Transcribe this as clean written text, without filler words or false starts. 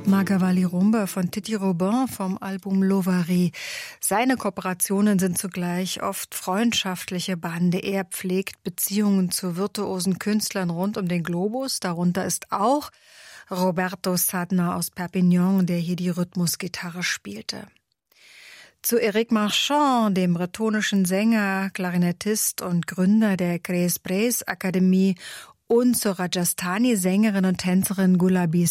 Magavalli Rumba von Titi Robin vom Album Lovary. Seine Kooperationen sind zugleich oft freundschaftliche Bande. Er pflegt Beziehungen zu virtuosen Künstlern rund um den Globus. Darunter ist auch Roberto Sadner aus Perpignan, der hier die Rhythmusgitarre spielte. Zu Éric Marchand, dem bretonischen Sänger, Klarinettist und Gründer der Créez-Breizh Akademie, und zur Rajasthani-Sängerin und Tänzerin Gulabi